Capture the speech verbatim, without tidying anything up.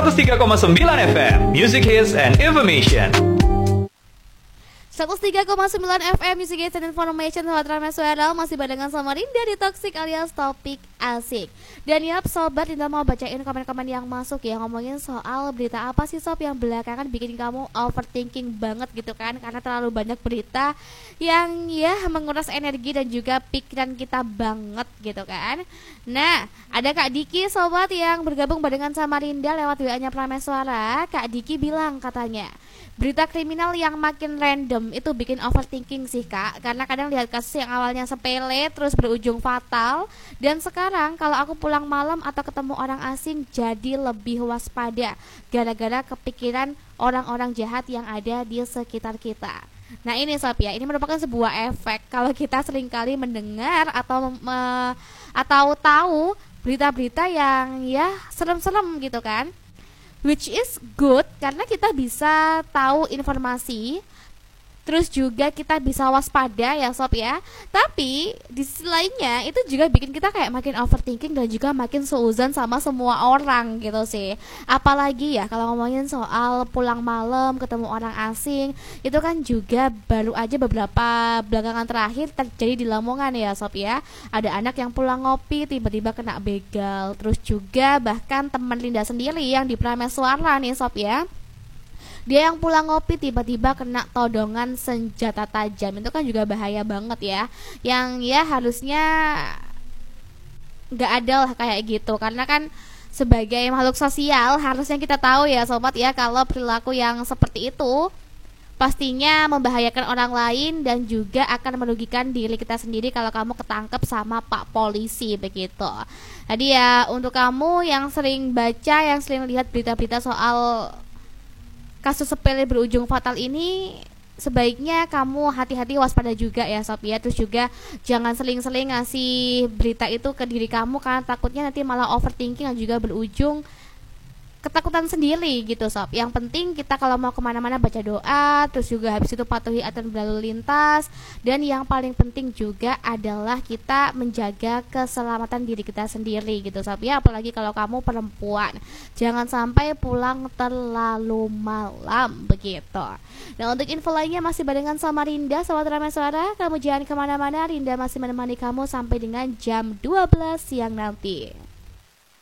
seratus tiga koma sembilan F M, Music Hits and Information. seratus tiga koma sembilan F M Music Hits and Information. Sobat Rameswara masih barengan sama Rinda di Toxic alias Topik Asik. Dan yap Sobat, Rinda mau bacain komen-komen yang masuk ya, ngomongin soal berita apa sih Sob yang belakangan bikin kamu overthinking banget gitu kan, karena terlalu banyak berita yang ya menguras energi dan juga pikiran kita banget gitu kan. Nah, ada Kak Diki Sobat yang bergabung barengan sama Rinda lewat W A-nya Prameswara. Kak Diki bilang katanya, berita kriminal yang makin random itu bikin overthinking sih Kak, karena kadang lihat kasus yang awalnya sepele terus berujung fatal. Dan sekarang kalau aku pulang malam atau ketemu orang asing jadi lebih waspada gara-gara kepikiran orang-orang jahat yang ada di sekitar kita. Nah ini Sob ya, ini merupakan sebuah efek kalau kita seringkali mendengar atau me, atau tahu berita-berita yang ya serem-serem gitu kan. Which is good karena kita bisa tahu informasi, terus juga kita bisa waspada ya Sob ya. Tapi di sisi lainnya itu juga bikin kita kayak makin overthinking dan juga makin seuzon sama semua orang gitu sih. Apalagi ya kalau ngomongin soal pulang malam ketemu orang asing, itu kan juga baru aja beberapa belakangan terakhir terjadi di Lamongan ya Sob ya. Ada anak yang pulang ngopi tiba-tiba kena begal. Terus juga bahkan teman Linda sendiri yang di Prameswara nih Sob ya, dia yang pulang ngopi tiba-tiba kena todongan senjata tajam. Itu kan juga bahaya banget ya, yang ya harusnya gak ada lah kayak gitu. Karena kan sebagai makhluk sosial harusnya kita tahu ya Sobat ya, kalau perilaku yang seperti itu pastinya membahayakan orang lain dan juga akan merugikan diri kita sendiri kalau kamu ketangkep sama Pak Polisi begitu. Jadi ya untuk kamu yang sering baca, yang sering lihat berita-berita soal kasus sepele berujung fatal ini, sebaiknya kamu hati-hati, waspada juga ya Sob ya. Terus juga jangan seling-seling ngasih berita itu ke diri kamu, karena takutnya nanti malah overthinking dan juga berujung ketakutan sendiri gitu Sob. Yang penting kita kalau mau kemana-mana baca doa, terus juga habis itu patuhi aturan berlalu lintas. Dan yang paling penting juga adalah kita menjaga keselamatan diri kita sendiri gitu Sob ya. Apalagi kalau kamu perempuan, jangan sampai pulang terlalu malam begitu. Nah untuk info lainnya masih barengan sama Rinda Sobat Rameswara. Kamu jangan kemana-mana, Rinda masih menemani kamu sampai dengan jam dua belas siang nanti.